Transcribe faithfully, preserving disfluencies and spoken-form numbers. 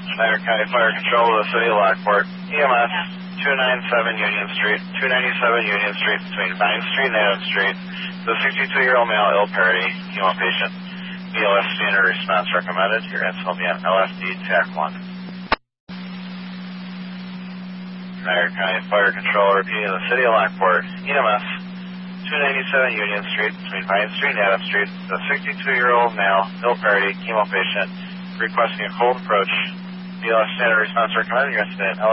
Schneider County Fire Control of the City of Lockport. E M S two ninety-seven Union Street, two ninety-seven Union Street between Vine Street and Adams Street. The sixty-two-year-old male ill parity, chemo patient. B L S standard response recommended. Your answer will be on L F D T A C one. Schneider County Fire Control repeating the City of Lockport. E M S two ninety-seven Union Street between Vine Street and Adams Street. The sixty-two-year-old male ill parity, chemo patient requesting a cold approach. B L S standard response recommended. Your answer will be on L F D